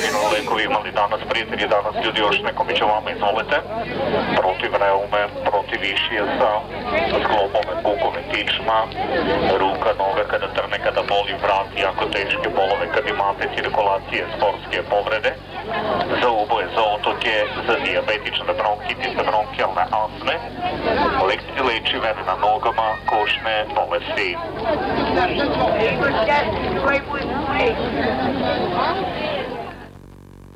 originalni lekovi imali danas, prijatelji, danas ljudi još nekom će vama, izvolite. Protiv reume, protiv išijesa, sklopove, bukove, kičma, ruka, noga kada trne, kada boli vrat, jako teške bolove, kad imate cirkulacije, sportske povrede, za uboje, za otoke, za dijabetične bronhitise, bronhijalne astme, leči vene na nogama, košne bolesti.